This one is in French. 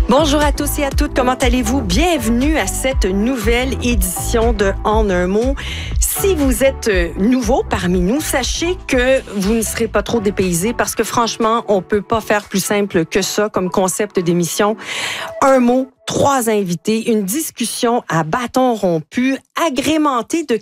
Bonjour à tous et à toutes, comment allez-vous? Bienvenue à cette nouvelle édition de En un mot. Si vous êtes nouveau parmi nous, sachez que vous ne serez pas trop dépaysés parce que franchement, on peut pas faire plus simple que ça comme concept d'émission. Un mot, 3 invités, une discussion à bâton rompu, agrémentée de